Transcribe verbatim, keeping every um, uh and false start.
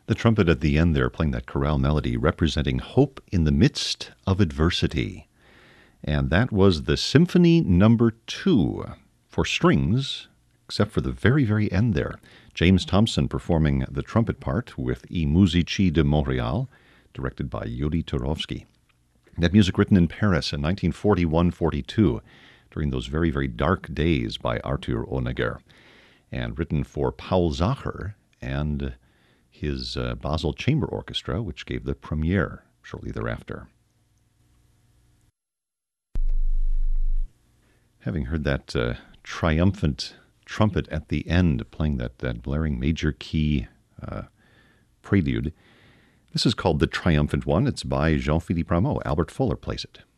The trumpet at the end there playing that chorale melody representing hope in the midst of adversity. And that was the Symphony Number Two for strings, except for the very, very end there. James Thompson performing the trumpet part with I Musici de Montréal, directed by Yuri Turovsky. That music written in Paris in nineteen forty-one forty-two, during those very, very dark days by Arthur Honegger, and written for Paul Zacher and his uh, Basel Chamber Orchestra, which gave the premiere shortly thereafter. Having heard that uh, triumphant trumpet at the end playing that, that blaring major key uh, prelude, this is called the Triumphant One. It's by Jean-Philippe Rameau. Albert Fuller plays it.